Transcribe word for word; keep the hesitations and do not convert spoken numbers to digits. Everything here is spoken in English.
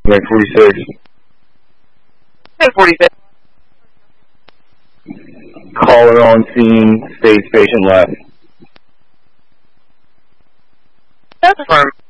Like forty-six. ten forty-six. Caller on scene, state station left. That's affirmed.